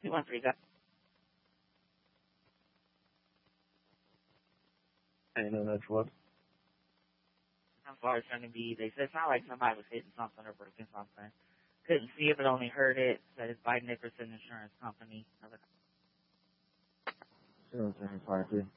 213 got. I didn't know that's what. How far it's going to be. They said it's not like somebody was hitting something or breaking something. Couldn't see it, but only heard it. Said it's by Nickerson Insurance Company. 075